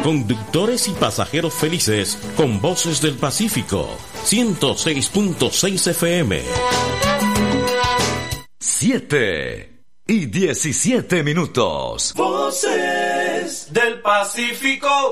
Conductores y pasajeros felices con Voces del Pacífico. 106.6 FM. 7:17. Voces del Pacífico.